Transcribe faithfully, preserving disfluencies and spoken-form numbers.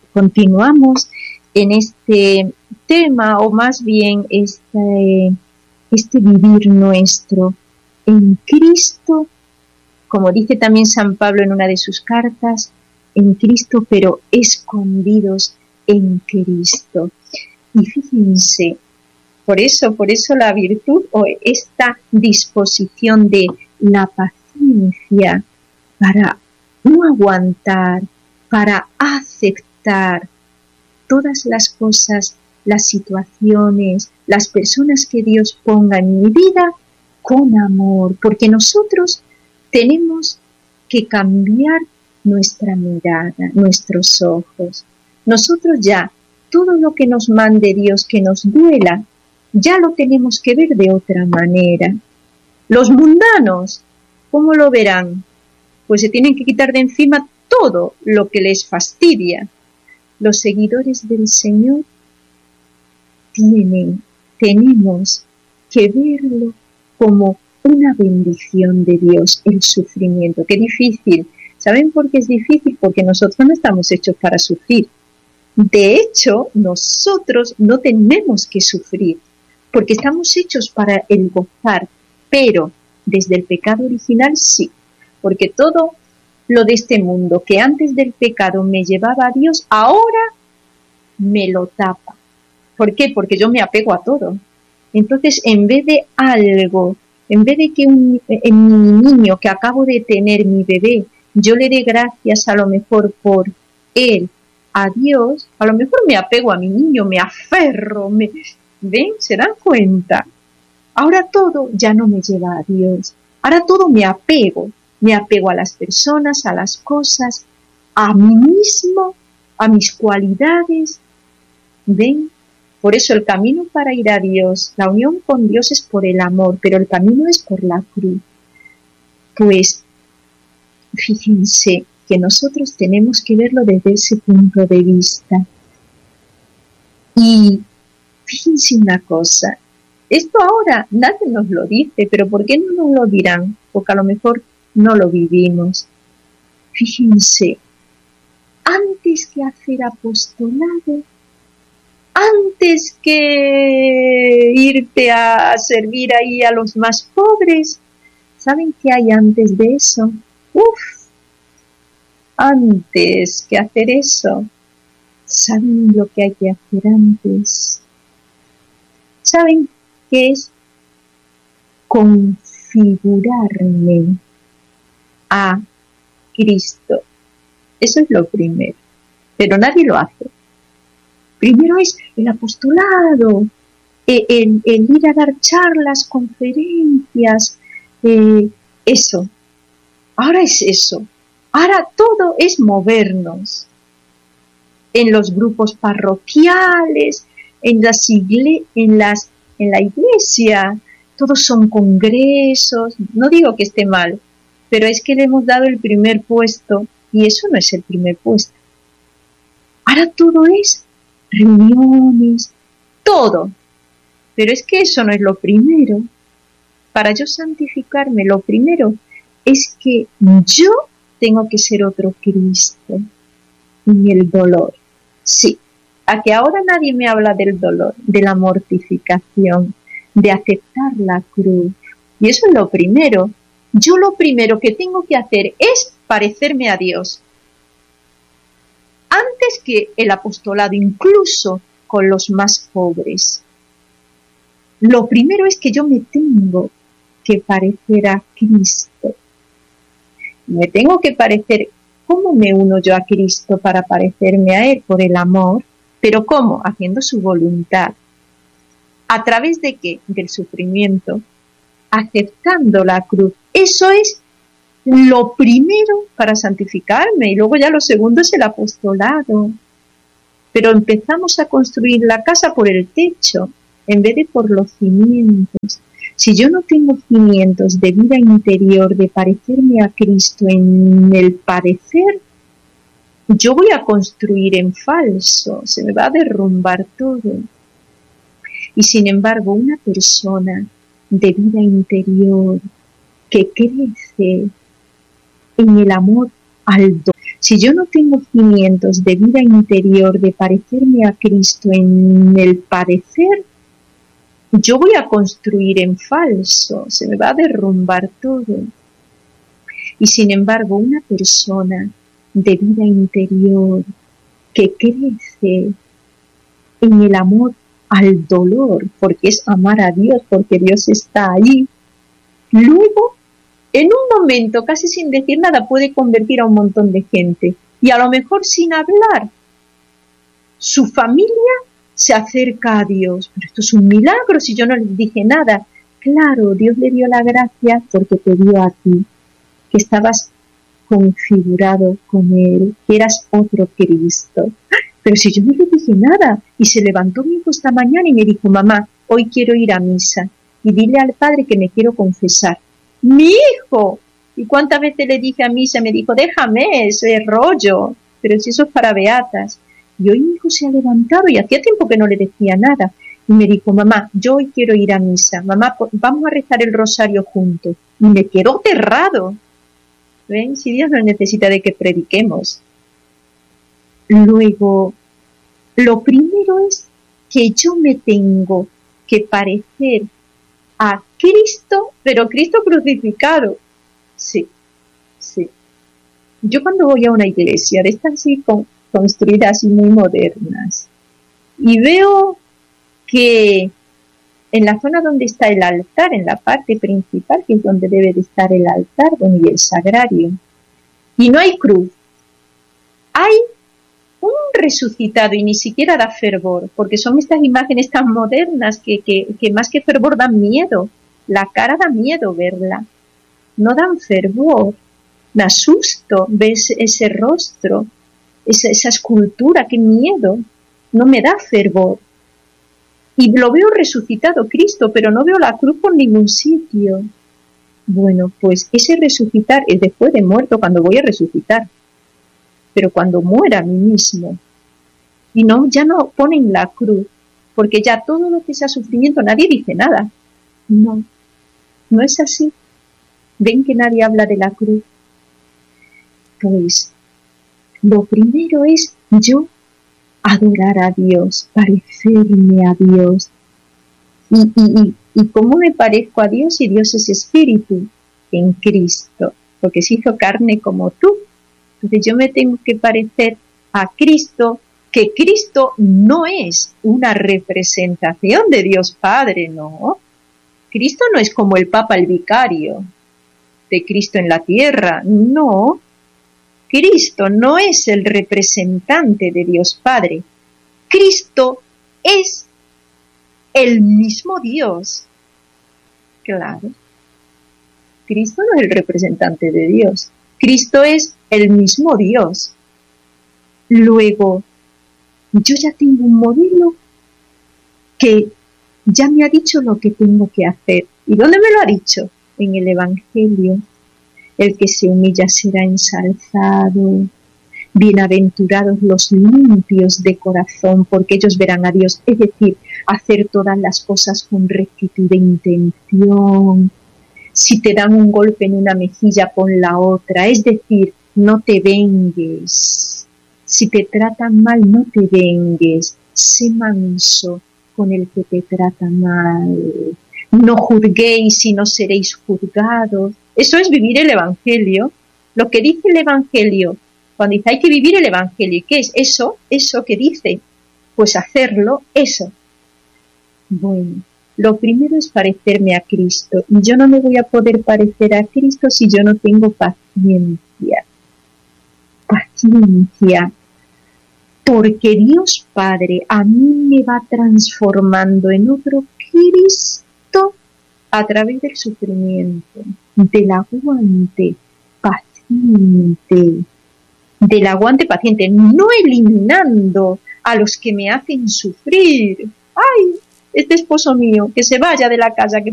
continuamos en este tema, o más bien este, este vivir nuestro en Cristo, como dice también San Pablo en una de sus cartas, en Cristo, pero escondidos en Cristo. Y fíjense, por eso, por eso la virtud o esta disposición de la paciencia para no aguantar, para aceptar todas las cosas, las situaciones, las personas que Dios ponga en mi vida con amor, porque nosotros tenemos que cambiar nuestra mirada, nuestros ojos. Nosotros ya, todo lo que nos mande Dios que nos duela, ya lo tenemos que ver de otra manera. Los mundanos, ¿cómo lo verán? Pues se tienen que quitar de encima todo lo que les fastidia. Los seguidores del Señor tienen, tenemos que verlo como una bendición de Dios, el sufrimiento. ¡Qué difícil! ¿Saben por qué es difícil? Porque nosotros no estamos hechos para sufrir. De hecho, nosotros no tenemos que sufrir, porque estamos hechos para el gozar, pero desde el pecado original sí, porque todo lo de este mundo que antes del pecado me llevaba a Dios, ahora me lo tapa. ¿Por qué? Porque yo me apego a todo. Entonces, en vez de algo, en vez de que un, en mi niño que acabo de tener, mi bebé, yo le dé gracias a lo mejor por él, a Dios, a lo mejor me apego a mi niño, me aferro, me... ¿ven? ¿Se dan cuenta? Ahora todo ya no me lleva a Dios, ahora todo me apego, me apego a las personas, a las cosas, a mí mismo, a mis cualidades, ¿ven? Por eso el camino para ir a Dios, la unión con Dios es por el amor, pero el camino es por la cruz. Pues, fíjense que nosotros tenemos que verlo desde ese punto de vista. Y fíjense una cosa, esto ahora nadie nos lo dice, pero ¿por qué no nos lo dirán? Porque a lo mejor no lo vivimos. Fíjense, antes que hacer apostolado, antes que irte a servir ahí a los más pobres, ¿saben qué hay antes de eso? Uf, antes que hacer eso, ¿saben lo que hay que hacer antes? ¿Saben qué es? Configurarme a Cristo. Eso es lo primero, pero nadie lo hace. Primero es el apostolado, el, el, el ir a dar charlas, conferencias, eh, eso. Ahora es eso. Ahora todo es movernos en los grupos parroquiales, en las igle en las en la iglesia. Todos son congresos. No digo que esté mal, pero es que le hemos dado el primer puesto y eso no es el primer puesto. Ahora todo es reuniones, todo. Pero es que eso no es lo primero. Para yo santificarme, lo primero es que yo tengo que ser otro Cristo en el dolor. Sí, a que ahora nadie me habla del dolor, de la mortificación, de aceptar la cruz. Y eso es lo primero. Yo lo primero que tengo que hacer es parecerme a Dios. Antes que el apostolado, incluso con los más pobres. Lo primero es que yo me tengo que parecer a Cristo. Me tengo que parecer. ¿Cómo me uno yo a Cristo para parecerme a Él? Por el amor. ¿Pero cómo? Haciendo su voluntad. ¿A través de qué? Del sufrimiento. Aceptando la cruz. Eso es lo primero para santificarme, y luego ya lo segundo es el apostolado. Pero empezamos a construir la casa por el techo en vez de por los cimientos. Si yo no tengo cimientos de vida interior, de parecerme a Cristo en el padecer, yo voy a construir en falso, se me va a derrumbar todo. Y sin embargo, una persona de vida interior que crece en el amor al dolor. Si yo no tengo cimientos de vida interior, de parecerme a Cristo en el padecer, yo voy a construir en falso, se me va a derrumbar todo. Y sin embargo, una persona de vida interior que crece en el amor al dolor, porque es amar a Dios, porque Dios está ahí, luego, en un momento, casi sin decir nada, puede convertir a un montón de gente. Y a lo mejor sin hablar, su familia se acerca a Dios. Pero esto es un milagro si yo no les dije nada. Claro, Dios le dio la gracia porque te dio a ti, que estabas configurado con Él, que eras otro Cristo. Pero si yo no le dije nada, y se levantó mi hijo esta mañana y me dijo, mamá, hoy quiero ir a misa, y dile al padre que me quiero confesar. ¡Mi hijo! ¿Y cuántas veces le dije a misa? Me dijo, déjame ese rollo, pero si eso es para beatas. Y hoy mi hijo se ha levantado y hacía tiempo que no le decía nada. Y me dijo, mamá, yo hoy quiero ir a misa. Mamá, vamos a rezar el rosario juntos. Y me quedó aterrado. ¿Ven? Si Dios no necesita de que prediquemos. Luego, lo primero es que yo me tengo que parecer a Cristo, pero Cristo crucificado. Sí, sí. Yo cuando voy a una iglesia de estas así con, construidas y muy modernas, y veo que en la zona donde está el altar, en la parte principal, que es donde debe de estar el altar, y el sagrario, y no hay cruz, hay un resucitado y ni siquiera da fervor, porque son estas imágenes tan modernas que, que, que más que fervor dan miedo. La cara da miedo verla, no dan fervor. Me asusto ver ese, ese rostro, esa, esa escultura, qué miedo, no me da fervor. Y lo veo resucitado Cristo, pero no veo la cruz por ningún sitio. Bueno, pues ese resucitar es después de muerto, cuando voy a resucitar. Pero cuando muera a mí mismo, y no, ya no ponen la cruz, porque ya todo lo que sea sufrimiento, nadie dice nada. No, no es así. ¿Ven que nadie habla de la cruz? Pues, lo primero es yo adorar a Dios, parecerme a Dios. ¿Y, y, y, y cómo me parezco a Dios si Dios es espíritu? En Cristo, porque se hizo carne como tú. Entonces yo me tengo que parecer a Cristo, que Cristo no es una representación de Dios Padre, no. Cristo no es como el Papa, el vicario de Cristo en la tierra, no. Cristo no es el representante de Dios Padre. Cristo es el mismo Dios. Claro. Cristo no es el representante de Dios. Cristo es el mismo Dios. Luego, yo ya tengo un modelo que ya me ha dicho lo que tengo que hacer. ¿Y dónde me lo ha dicho? En el Evangelio. El que se humilla será ensalzado. Bienaventurados los limpios de corazón, porque ellos verán a Dios. Es decir, hacer todas las cosas con rectitud de intención. Si te dan un golpe en una mejilla, pon la otra. Es decir, no te vengues. Si te tratan mal, no te vengues. Sé manso con el que te trata mal. No juzguéis y no seréis juzgados. Eso es vivir el Evangelio. Lo que dice el Evangelio, cuando dice hay que vivir el Evangelio, ¿qué es eso? Eso que dice, pues hacerlo, eso. Bueno, lo primero es parecerme a Cristo. Y yo no me voy a poder parecer a Cristo si yo no tengo paciencia. Paciencia. Porque Dios Padre a mí me va transformando en otro Cristo a través del sufrimiento, del aguante paciente, del aguante paciente, no eliminando a los que me hacen sufrir. ¡Ay! Este esposo mío, que se vaya de la casa, que